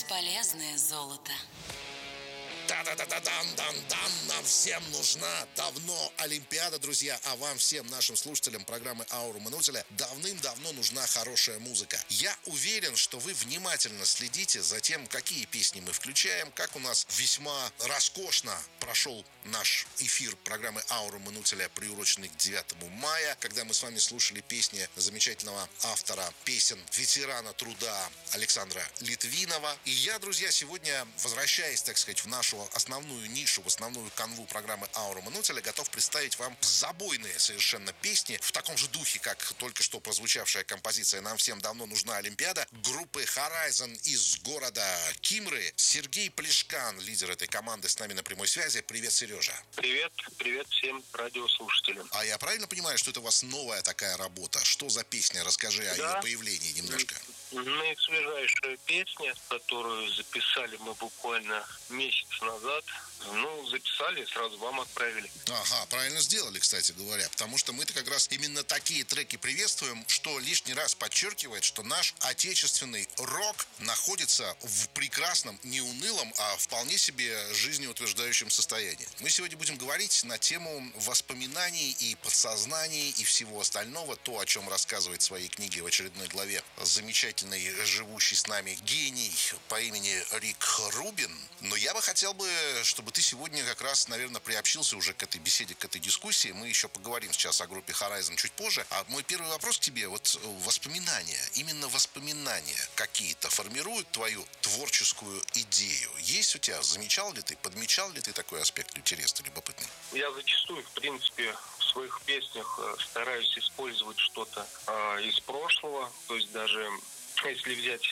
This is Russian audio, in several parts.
Бесполезное золото. Да-да-да-да-дан-дан-дан. Нам всем нужна давно Олимпиада, друзья. А вам всем, нашим слушателям программы «Аура Манутиля», давным-давно нужна хорошая музыка. Я уверен, что вы внимательно следите за тем, какие песни мы включаем, как у нас весьма роскошно прошел наш эфир программы «Аура Манутиля», приуроченный к 9 мая, когда мы с вами слушали песни замечательного автора песен, ветерана труда Александра Литвинова. И я, друзья, сегодня, возвращаясь, так сказать, в нашу основную нишу, в основную канву программы «Аура Манутиля», готов представить вам забойные совершенно песни в таком же духе, как только что прозвучавшая композиция «Нам всем давно нужна Олимпиада» группы Horizon из города Кимры. Сергей Плешкан, лидер этой команды, с нами на прямой связи. Привет, Сережа. Привет всем радиослушателям. А я правильно понимаю, что это у вас новая такая работа? Что за песня? Расскажи о ее появлении немножко. Наисвежайшая песня, которую записали мы буквально месяц назад. Записали и сразу вам отправили. Ага, правильно сделали, кстати говоря. Потому что мы-то как раз именно такие треки приветствуем, что лишний раз подчеркивает, что наш отечественный рок находится в прекрасном, не унылом, а вполне себе жизнеутверждающем состоянии. Мы сегодня будем говорить на тему воспоминаний и подсознаний и всего остального, то, о чем рассказывает в своей книге в очередной главе замечательный, живущий с нами гений по имени Рик Рубин. Но я бы хотел бы, чтобы ты сегодня как раз, наверное, приобщился уже к этой беседе, к этой дискуссии. Мы еще поговорим сейчас о группе Horizon чуть позже. А мой первый вопрос к тебе, вот воспоминания, именно воспоминания какие-то формируют твою творческую идею? Есть у тебя, замечал ли ты, подмечал ли ты такой аспект интересный, любопытный? Я зачастую, в принципе, в своих песнях стараюсь использовать что-то из прошлого. То есть даже если взять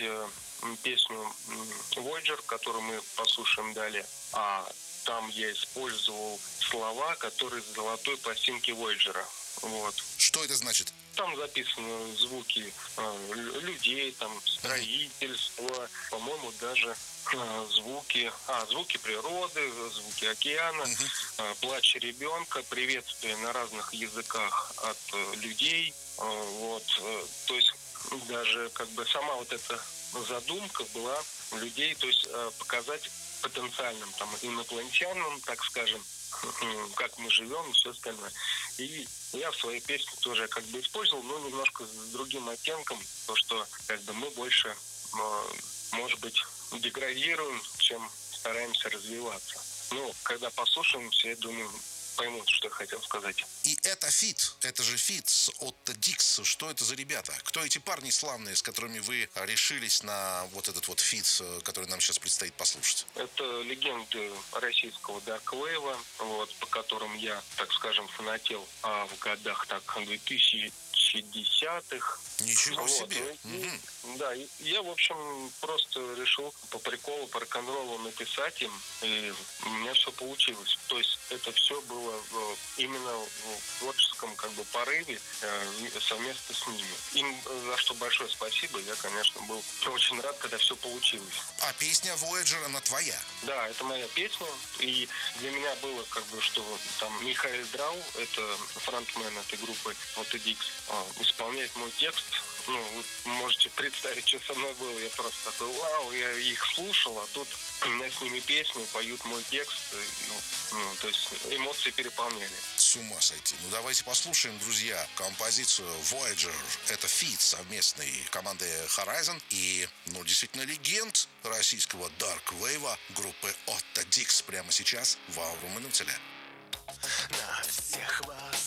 песню Voyager, которую мы послушаем далее, там я использовал слова, которые с золотой пластинки Voyager. Вот. Что это значит? Там записаны звуки людей, там строительства, по-моему, даже звуки природы, звуки океана, плач ребенка, приветствие на разных языках от людей. Вот. То есть даже как бы сама вот эта задумка была у людей, то есть показать потенциальным там инопланетянам, так скажем, как мы живем и все остальное. И я в своей песне тоже как бы использовал, но немножко с другим оттенком, то что как бы мы больше, может быть, деградируем, чем стараемся развиваться. Когда послушаем, все, думаю, поймут, что я хотел сказать. И это же фит с Отто Дикс. Что это за ребята? Кто эти парни славные, с которыми вы решились на вот этот вот фит, который нам сейчас предстоит послушать? Это легенды российского дарквейва, по которым я, так скажем, фанател в годах 2010-х. Ничего себе! Да, я, в общем, просто решил по приколу, по рок-н-роллу написать им, и у меня все получилось. То есть это все было именно в творческом как бы порыве совместно с ними. Им за что большое спасибо. Я, конечно, был очень рад, когда все получилось. А песня Voyager, она твоя? Да, это моя песня. И для меня было как бы, что там Михаил Драу, это фронтмен этой группы Отто Дикс, исполняет мой текст. Вы можете представить, что со мной было. Я просто такой, вау, я их слушал, а тут у меня с ними песни, поют мой текст. То есть эмоции переполняли. С ума сойти. Давайте послушаем, друзья, композицию Voyager. Это фит совместной команды Horizon и, действительно, легенд российского дарквейва группы Отто Дикс прямо сейчас в Ауру Манутиля. На всех вас